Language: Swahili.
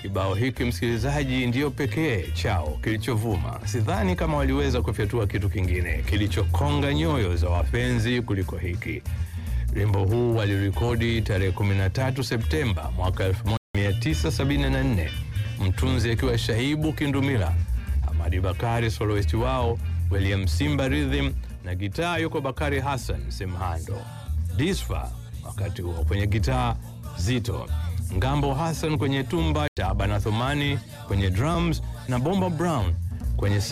Kibao hiki msikilizaji, ndiyo pekee chao kilichovuma. Sidhani kama waliweza kufyatua kitu kingine kilichokonga nyoyo za wapenzi kuliko hiki. Wimbo huu walirekodi tarehe 13 Septemba mwaka 1974, mtunzi akiwa Shahibu Kindumila, Hamadi Bakari soloisti wao, William Simba Rhythm na gitaa yuko Bakari Hassan Semhando, Disfa wakati huo kwenye gitaa Zito, Ngambo Hassan kwenye tumba, Shabana Thumani kwenye drums na Bomba Brown kwenye